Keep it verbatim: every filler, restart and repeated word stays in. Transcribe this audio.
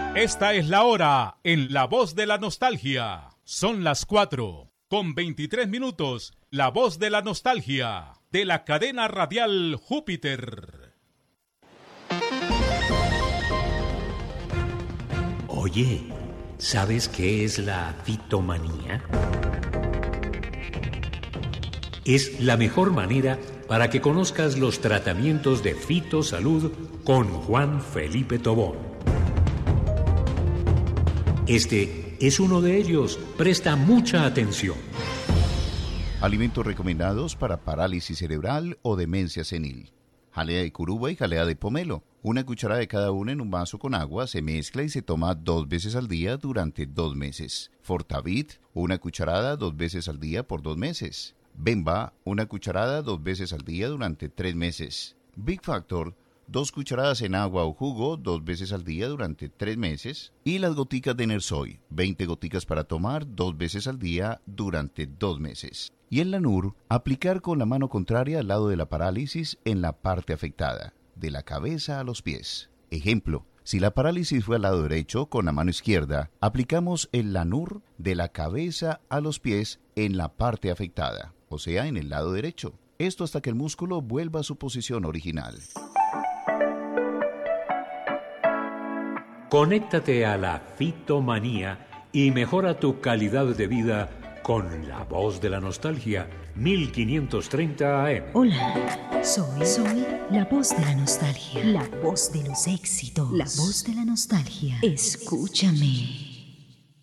Esta es la hora en La Voz de la Nostalgia. Son las cuatro con veintitrés minutos. La Voz de la Nostalgia de la cadena radial Júpiter. Oye, ¿sabes qué es la fitomanía? Es la mejor manera para que conozcas los tratamientos de fitosalud con Juan Felipe Tobón. Este es uno de ellos. Presta mucha atención. Alimentos recomendados para parálisis cerebral o demencia senil. Jalea de curuba y jalea de pomelo. Una cucharada de cada una en un vaso con agua, se mezcla y se toma dos veces al día durante dos meses. Fortavit, una cucharada dos veces al día por dos meses. Bemba, una cucharada dos veces al día durante tres meses. Big Factor, dos cucharadas en agua o jugo dos veces al día durante tres meses. Y las goticas de Nersoy, veinte goticas para tomar dos veces al día durante dos meses. Y el Lanur, aplicar con la mano contraria al lado de la parálisis en la parte afectada, de la cabeza a los pies. Ejemplo, si la parálisis fue al lado derecho, con la mano izquierda, aplicamos el Lanur de la cabeza a los pies en la parte afectada, o sea, en el lado derecho. Esto hasta que el músculo vuelva a su posición original. Conéctate a la fitomanía y mejora tu calidad de vida con La Voz de la Nostalgia, mil quinientos treinta A M. Hola, soy, soy la voz de la nostalgia, la voz de los éxitos, la voz de la nostalgia. Escúchame.